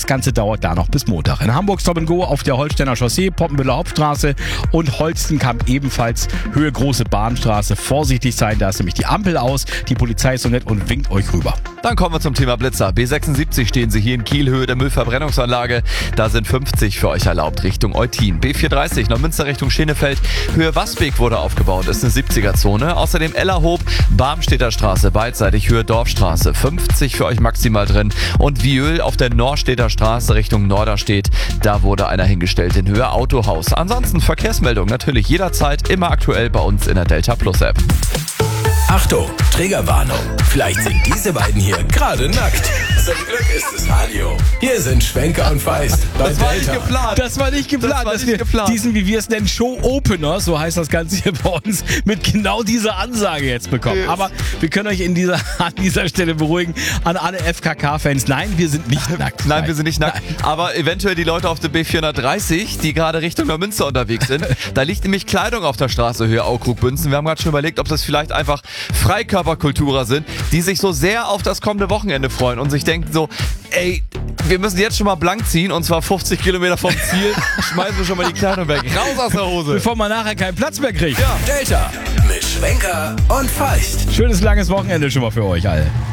Das Ganze dauert da noch bis Montag. In Hamburg Stop & Go auf der Holsteiner Chaussee, Poppenbütteler Hauptstraße und Holstenkamp ebenfalls Höhe Große Bahnstraße. Vorsichtig sein, da ist nämlich die Ampel aus. Die Polizei ist so nett und winkt euch rüber. Dann kommen wir zum Thema Blitzer. B76 stehen Sie hier in Kiel, Höhe der Müllverbrennungsanlage. Da sind 50 für euch erlaubt, Richtung Eutin. B430 Neumünster Richtung Schenefeld. Höhe Wasbeek wurde aufgebaut, ist eine 70er-Zone. Außerdem Ellerhoop, Barmstädter Straße, beidseitig Höhe Dorfstraße. 50 für euch maximal drin. Und Viöl auf der Norstädter Straße Richtung Norderstedt. Da wurde einer hingestellt in Höhe Autohaus. Ansonsten Verkehrsmeldung natürlich jederzeit, immer aktuell bei uns in der Delta Plus App. Achtung, Triggerwarnung. Vielleicht sind diese beiden hier gerade nackt. Zum Glück ist es Radio. Hier sind Schwenker und Feist bei Das war Delta. nicht geplant. Das war nicht geplant, dass wir diesen, wie wir es nennen, Show-Opener, so heißt das Ganze hier bei uns, mit genau dieser Ansage jetzt bekommen. Yes. Aber wir können euch an dieser Stelle beruhigen, an alle FKK-Fans. Nein, wir sind nicht nackt. Nein, wir sind nicht nackt. Nein. Aber eventuell die Leute auf der B430, die gerade Richtung Neumünster unterwegs sind. Da liegt nämlich Kleidung auf der Straße Höhe Aukrug-Bünzen. Wir haben gerade schon überlegt, ob das vielleicht einfach Freikörperkulturer sind, die sich so sehr auf das kommende Wochenende freuen und sich denken so, ey, wir müssen jetzt schon mal blank ziehen und zwar 50 Kilometer vom Ziel. Schmeißen wir schon mal die Kleidung weg. Raus aus der Hose. Bevor man nachher keinen Platz mehr kriegt. Ja. Delta mit Schwenker und Feist. Schönes langes Wochenende schon mal für euch alle.